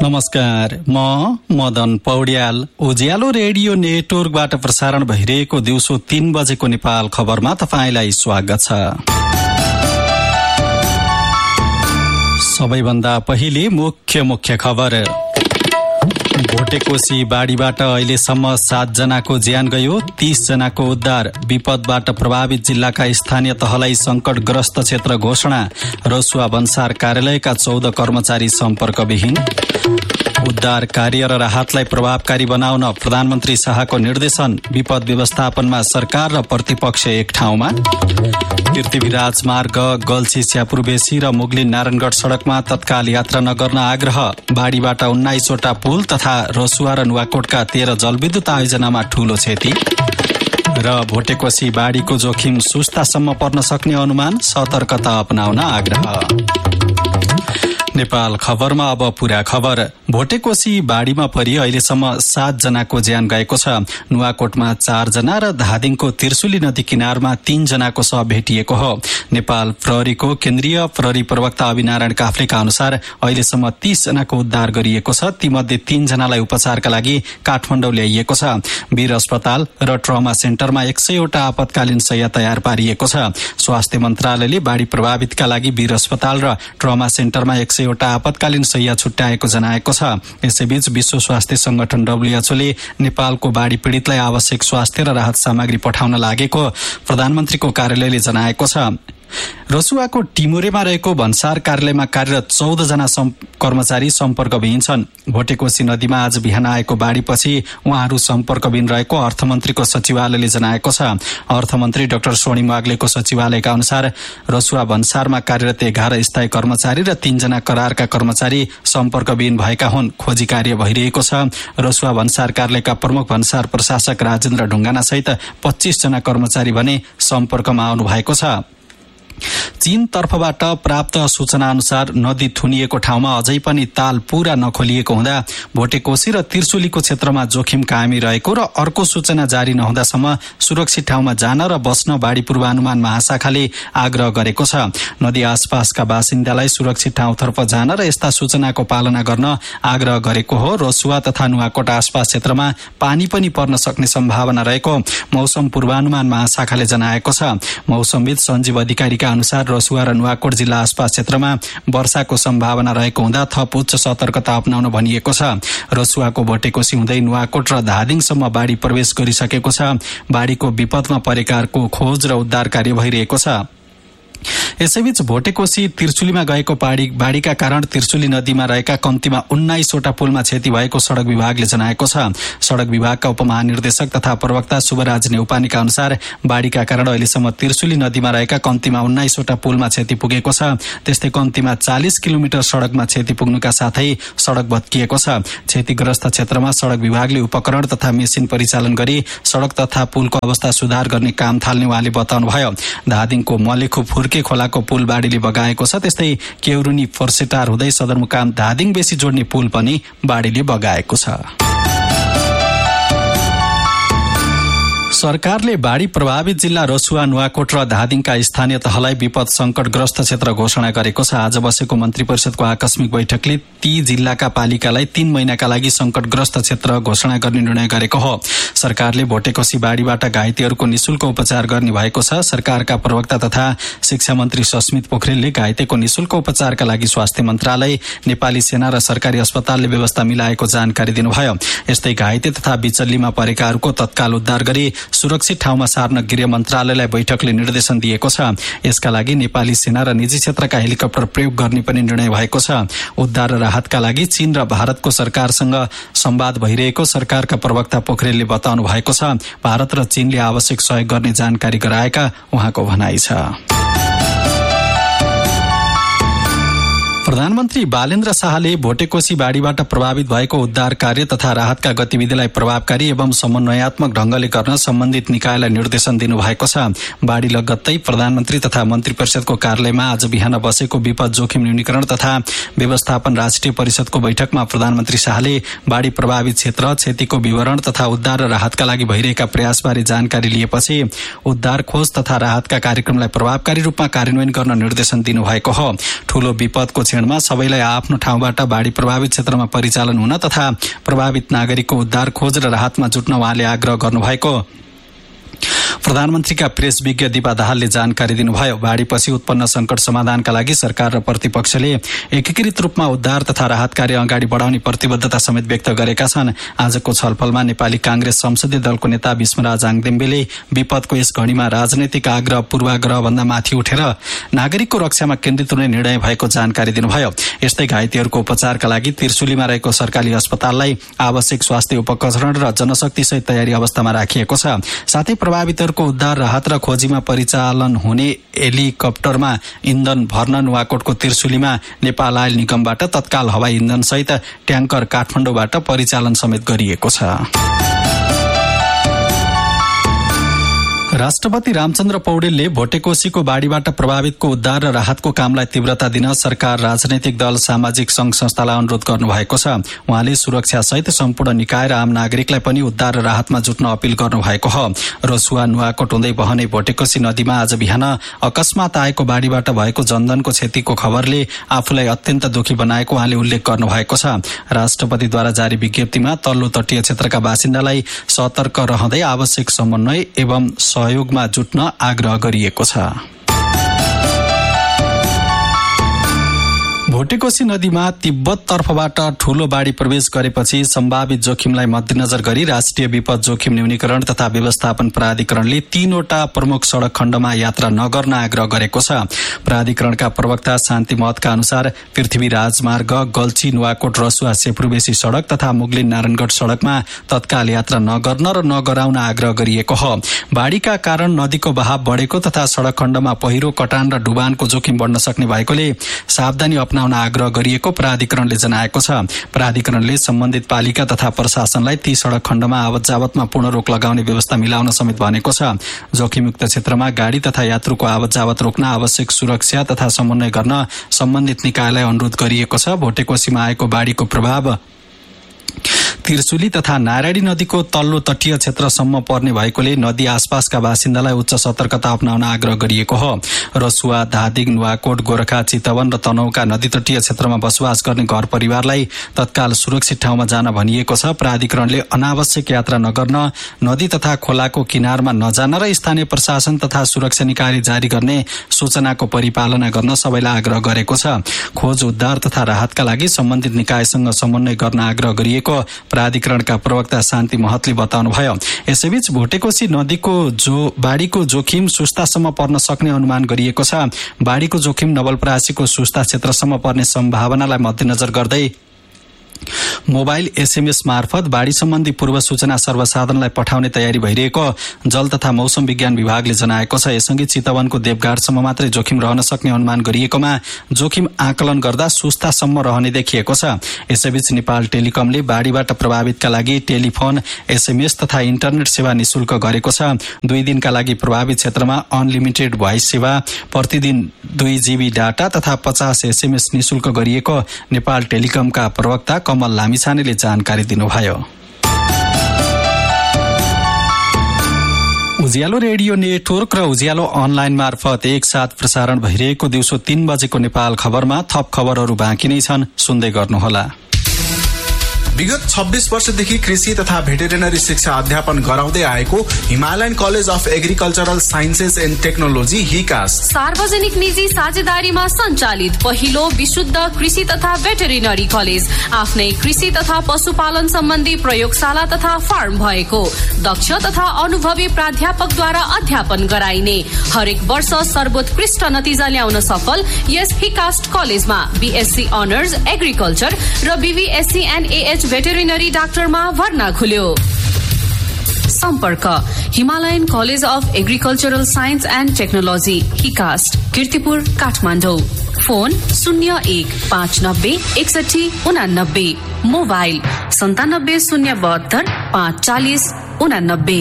नमस्कार, म मदन पौड्याल। उज्यालो रेडियो नेटवर्कबाट प्रसारण भइरहेको दिउँसो 3 बजेको नेपाल खबरमा तपाईलाई स्वागत छ। सबैभन्दा पहिले मुख्य खबर। भोटेकोशी बाढीबाट अहिलेसम्म 7 जनाको ज्यान गयो, 30 जनाको उद्धार। विपदबाट प्रभावित जिल्लाका स्थानीय तहलाई संकटग्रस्त क्षेत्र घोषणा। रसुवा भन्सार कार्यालयका 14 कर्मचारी सम्पर्कविहीन। उद्धार कार्य र राहतलाई प्रभावकारी बनाउन प्रधानमन्त्री शाहको निर्देशन। विपद व्यवस्थापनमा सरकार र प्रतिपक्ष एक ठाउँमा। पृथ्वीराज मार्ग, गल्छी स्यापुरबेसी र मुगलिन नारायणगढ सड़कमा तत्काल यात्रा नगर्न आग्रह। बाढीबाट 19 वटा पुल तथा रसुवा र नुवाकोटका 13 जलविद्युत आयोजनामा ठूलो क्षति। र भोटेकोशी बाढीको जोखिम सुस्तासम्म पर्न सक्ने अनुमान, सतर्कता अपनाउन आग्रह। नेपाल खबरमा अब पूरा खबर। भोटेकोशी बाढीमा परि अहिलेसम्म 7 जनाको ज्यान गएको छ। नुवाकोटमा 4 जना र धादिङको त्रिशुली नदी किनारमा 3 जनाको शव भेटिएको हो। नेपाल प्रहरीको केन्द्रीय प्रहरी प्रवक्ता अभिनारायण काफ्लेका अनुसार अहिलेसम्म 30 जनाको उद्धार गरिएको छ। तीमध्ये 3 जनालाई उपचारका लागि काठमाडौँ ल्याइएको छ। वीर अस्पताल र ट्रमा सेन्टरमा 100 वटा आपतकालीन शय्या तयार पारिएको छ। स्वास्थ्य मन्त्रालयले बाढी प्रभावितका लागि वीर अस्पताल र ट्रमा सेन्टरमा 100 वटा आपतकालीन शय्या छुट्याएको जनाएको छ। यसैबीच विश्व स्वास्थ्य संगठन WHO ले नेपालको बाढी पीड़ितलाई आवश्यक स्वास्थ्य र राहत सामग्री पठाउन लागेको प्रधानमन्त्रीको कार्यालयले जनाएको छ। रसुवाको टिमुरेमा रहेको भन्सार कार्यालयमा कार्यरत 14 जना कर्मचारी सम्पर्कविहीन छन्। भोटेकोशी नदीमा आज बिहान आएको बाढीपछि उहाँहरू सम्पर्कविहीन रहेको अर्थमन्त्रीको सचिवालयले जनाएको छ। अर्थमन्त्री डाक्टर स्वर्णिम वाग्लेको सचिवालयका अनुसार रसुवा भन्सारमा कार्यरत 11 स्थायी कर्मचारी र 3 जना करारका कर्मचारी सम्पर्कविहीन भएका हुन्। खोजी कार्य भइरहेको छ। रसुवा भन्सार कार्यालयका प्रमुख भन्सार प्रशासक राजेन्द्र ढुङ्गाना सहित 25 जना कर्मचारी भने सम्पर्कमा आउनु भएको छ। चीन तर्फबाट प्राप्त सूचना अनुसार नदी थुनिएको ठाउँमा अझै पनि ताल पूरा नखोलिएको हुँदा भोटेकोशी र त्रिशुलीको क्षेत्रमा जोखिम कायमी रहेको र अर्को सूचना जारी नहुँदासम्म सुरक्षित ठाउँमा जान र बस्न बाढी पूर्वानुमान महाशाखाले आग्रह गरेको छ। नदी आसपासका बासिन्दालाई सुरक्षित ठाउँतर्फ जान र यस्ता सूचनाको पालना गर्न आग्रह गरेको हो। रसुवा तथा नुवाकोट आसपास क्षेत्रमा पानी पनि पर्न सक्ने सम्भावना रहेको मौसम पूर्वानुमान महाशाखाले जनाएको छ। मौसमविद सञ्जीव अधिकारीका अनुसार रसुवा र नुवाकोट जिल्ला आसपास क्षेत्रमा वर्षाको सम्भावना रहेको हुँदा थप उच्च सतर्कता अपनाउन भनिएको छ। रसुवाको भोटेकोशी हुँदै नुवाकोट र धादिङसम्म बाढी प्रवेश गरिसकेको छ। बाढीको विपदमा परेकाहरूको खोज र उद्धार कार्य भइरहेको छ। यसैबीच भोटेकोशी त्रिशुलीमा गएको बाढीका कारण त्रिशुली नदीमा रहेका कम्तीमा 19 वटा पुलमा क्षति भएको सड़क विभागले जनाएको छ। सड़क विभागका उपमहानिर्देशक तथा प्रवक्ता शुभराज नेउपानेका अनुसार बाढीका कारण अहिलेसम्म त्रिशुली नदीमा रहेका कम्तीमा 19 वटा पुलमा क्षति पुगेको छ। त्यस्तै कम्तीमा 40 किलोमिटर सड़कमा क्षति पुग्नुका साथै सड़क भत्किएको छ। क्षतिग्रस्त क्षेत्रमा सड़क विभागले उपकरण तथा मेसिन परिचालन गरी सड़क तथा पुलको अवस्था सुधार गर्ने काम थाल्ने उहाँले बताउनुभयो। धादिङको मलेखु फुर्के खोलाको पुल बाढीले बगाएको छ। त्यस्तै केउरुनी फर्सेटार हुँदै सदरमुकाम धादिङ बेसी जोड्ने पुल पनि बाढीले बगाएको छ। सरकारले बाढी प्रभावित जिल्ला रसुवा, नुवाकोट र धादिङका स्थानीय तहलाई विपद संकटग्रस्त क्षेत्र घोषणा गरेको छ। आज बसेको मन्त्री परिषदको आकस्मिक बैठकले ती जिल्लाका पालिकालाई 3 महिनाका लागि संकटग्रस्त क्षेत्र घोषणा गर्ने निर्णय गरेको हो। सरकारले भोटेकोशी बाढीबाट घाइतेहरूको निशुल्क उपचार गर्ने भएको छ। सरकारका प्रवक्ता तथा शिक्षा मन्त्री सस्मित पोखरेलले घाइतेको निशुल्क उपचारका लागि स्वास्थ्य मन्त्रालय, नेपाली सेना र सरकारी अस्पतालले व्यवस्था मिलाएको जानकारी दिनुभयो। यस्तै घाइते तथा बिचल्लीमा परेकाहरूको तत्काल उद्धार गरी सुरक्षित ठाउँमा सार्न गृह मन्त्रालयलाई बैठकले निर्देशन दिएको छ। यसका लागि नेपाली सेना र निजी क्षेत्रका हेलिकप्टर प्रयोग गर्ने पनि निर्णय भएको छ। उद्धार र राहतका लागि चीन र भारतको सरकारसँग संवाद भइरहेको सरकारका प्रवक्ता पोखरेलले बताउनु भएको छ। भारत र चीनले आवश्यक सहयोग गर्ने जानकारी गराएका उहाँको भनाइ छ। प्रधानमन्त्री बालेन्द्र शाहले भोटेकोशी बाढीबाट प्रभावित भएको उद्धार कार्य तथा राहतका गतिविधिलाई प्रभावकारी एवं समन्वयात्मक ढंगले गर्न सम्बन्धित निकायलाई निर्देशन दिनुभएको छ। बाढी लगत्तै प्रधानमन्त्री तथा मन्त्री परिषदको कार्यालयमा आज बिहान बसेको विपद जोखिम न्यूनीकरण तथा व्यवस्थापन राष्ट्रिय परिषदको बैठकमा प्रधानमन्त्री शाहले बाढी प्रभावित क्षेत्र, क्षतिको विवरण तथा उद्धार र राहतका लागि भइरहेका प्रयासबारे जानकारी लिएपछि उद्धार, खोज तथा राहतका कार्यक्रमलाई प्रभावकारी रूपमा कार्यान्वयन गर्न निर्देशन दिनुभएको हो। ठूलो विपदको क्षणमा सबैलाई आफ्नो ठाउँबाट बाढी प्रभावित क्षेत्रमा परिचालन हुन तथा प्रभावित नागरिकको उद्धार खोज र राहतमा जुट्न उहाँले आग्रह गर्नुभएको प्रधानमन्त्रीका प्रेस विज्ञ दिपा दाहालले जानकारी दिनुभयो। बाढीपछि उत्पन्न संकट समाधानका लागि सरकार र प्रतिपक्षले एकीकृत रूपमा उद्धार तथा राहत कार्य अगाडि बढाउने प्रतिबद्धता समेत व्यक्त गरेका छन्। आजको छलफलमा नेपाली कांग्रेस संसदीय दलको नेता विष्णुराज आङदेम्बेले विपदको यस घडीमा राजनैतिक आग्रह पूर्वाग्रह भन्दा माथि उठेर नागरिकको रक्षामा केन्द्रित हुने निर्णय भएको जानकारी दिनुभयो। यस्तै घाइतेहरूको उपचारका लागि त्रिशुलीमा रहेको सरकारी अस्पताललाई आवश्यक स्वास्थ्य उपकरण र जनशक्ति सहित तयारी अवस्थामा राखिएको छ। साथै प्रभावितहरूको उद्धार राहत र खोजीमा परिचालन हुने हेलिकप्टरमा इन्धन भर्न नुवाकोटको त्रिशुलीमा नेपाल आयल निगमबाट तत्काल हवाई इन्धन सहित ट्याङ्कर काठमाडौँबाट परिचालन समेत गरिएको छ। राष्ट्रपति रामचन्द्र पौडेलले भोटेकोशीको बाढीबाट प्रभावितको उद्धार र राहतको कामलाई तीव्रता दिन सरकार, राजनैतिक दल, सामाजिक संघ संस्थालाई अनुरोध गर्नुभएको छ। उहाँले सुरक्षा सहित सम्पूर्ण निकाय र आम नागरिकलाई पनि उद्धार र राहतमा जुट्न अपील गर्नुभएको हो। रसुवा नुवाकोट हुँदै बहने भोटेकोशी नदीमा आज बिहान अकस्मात आएको बाढीबाट भएको जनधनको क्षतिको खबरले आफूलाई अत्यन्त दुखी बनाएको उहाँले उल्लेख गर्नुभएको छ। राष्ट्रपतिद्वारा जारी विज्ञप्तिमा तल्लो तटीय क्षेत्रका बासिन्दालाई सतर्क रहँदै आवश्यक समन्वय एवं सहयोगमा जुट्न आग्रह गरिएको छ। भोटेकोशी नदीमा तिब्बत तर्फबाट ठूलो बाढी प्रवेश गरेपछि सम्भावित जोखिमलाई मध्यनजर गरी राष्ट्रिय विपद जोखिम न्यूनीकरण तथा व्यवस्थापन प्राधिकरणले 3वटा प्रमुख सड़क खण्डमा यात्रा नगर्न आग्रह गरेको छ। प्राधिकरणका प्रवक्ता शान्ति महतका अनुसार पृथ्वी राजमार्ग, गल्छी नुवाकोट रसुवा सेप्रुबेसी सड़क तथा मुगलिन नारायणगढ़ सड़कमा तत्काल यात्रा नगर्न र नगराउन आग्रह गरिएको हो। बाढीका कारण नदीको बहाव बढेको तथा सड़क खण्डमा पहिरो, कटान र डुबानको जोखिम बढ्न सक्ने भएकोले सावधानी अपनाउन आग्रह गरिएको प्राधिकरणले जनाएको छ। प्राधिकरणले सम्बन्धित पालिका तथा प्रशासनलाई ती सड़क खण्डमा आवत जावतमा पूर्ण रोक लगाउने व्यवस्था मिलाउन समेत भनेको छ। जोखिमयुक्त क्षेत्रमा गाड़ी तथा यात्रुको आवत जावत रोक्न आवश्यक सुरक्षा तथा समन्वय गर्न सम्बन्धित निकायलाई अनुरोध गरिएको छ। भोटेकोशीमा आएको बाढीको प्रभाव त्रिशुली तथा नारायणी नदीको तल्लो तटीय क्षेत्रसम्म पर्ने भएकोले नदी आसपासका बासिन्दालाई उच्च सतर्कता अपनाउन आग्रह गरिएको हो। रसुवा, धादिङ, नुवाकोट, गोरखा, चितवन र तनहुका नदी तटीय क्षेत्रमा बसोबास गर्ने घर परिवारलाई तत्काल सुरक्षित ठाउँमा जान भनिएको छ। प्राधिकरणले अनावश्यक यात्रा नगर्न, नदी तथा खोलाको किनारमा नजान र स्थानीय प्रशासन तथा सुरक्षा निकायले जारी गर्ने सूचनाको परिपालना गर्न सबैलाई आग्रह गरेको छ। खोज, उद्धार तथा राहतका लागि सम्बन्धित निकायसँग समन्वय गर्न आग्रह गरिएको प्राधिकरणका प्रवक्ता शान्ति महतले बताउनुभयो। यसैबीच भोटेकोशी नदीको बाढीको जोखिम सुस्तासम्म पर्न सक्ने अनुमान गरिएको छ। बाढीको जोखिम नवलपरासीको सुस्ता क्षेत्रसम्म पर्ने सम्भावनालाई मध्यनजर गर्दै मोबाइल एसएमएस मार्फत बाढी सम्बन्धी पूर्व सूचना सर्वसाधारणलाई पठाउने तयारी भइरहेको जल तथा मौसम विज्ञान विभागले जनाएको छ। यससँगै चितवनको देवघाटसम्म मात्रै जोखिम रहन सक्ने अनुमान गरिएकोमा जोखिम आकलन गर्दा सुस्तासम्म रहने देखिएको छ। यसैबीच नेपाल टेलिकमले बाढीबाट प्रभावितका लागि टेलिफोन, एसएमएस तथा इन्टरनेट सेवा निशुल्क गरेको छ। 2 दिनका लागि प्रभावित क्षेत्रमा अनलिमिटेड भोइस सेवा, प्रतिदिन 2 GB डाटा तथा 50 एसएमएस निशुल्क गरिएको नेपाल टेलिकमका प्रवक्ता कमल लामिछानेले जानकारी दिनुभयो। उज्यालो रेडियो नेटवर्क र उज्यालो अनलाइन मार्फत एकसाथ प्रसारण भइरहेको दिउँसो 3 बजेको नेपाल खबरमा थप खबरहरू बाँकी नै छन्, सुन्दै गर्नुहोला। विगत 26 वर्षदेखि कृषि तथा भेटेरिनरी शिक्षा अध्यापन गराउँदै आएको Himalayan college of agricultural sciences and technology हिकास सार्वजनिक निजी साझेदारीमा सञ्चालित पहिलो विशुद्ध कृषि तथा भेटेरिनरी कलेज, आफ्नै कृषि तथा पशुपालन सम्बन्धी प्रयोगशाला तथा फार्म भएको, दक्ष तथा अनुभवी प्राध्यापकद्वारा अध्यापन गराइने, हरेक वर्ष सर्वोत्कृष्ट नतिजा ल्याउन सफल यस हिकास्ट कलेजमा बीएससी अनर्स एग्रिकल्चर र बीबीएससी एन्ड एएच भेटेरिनरी डाक्टरमा भर्ना खुल्यो। सम्पर्क Himalayan college of agricultural science and technology हिकास्ट, Kirtipur, Kathmandu. Phone 0159 61 89, mobile 97 072 540 89।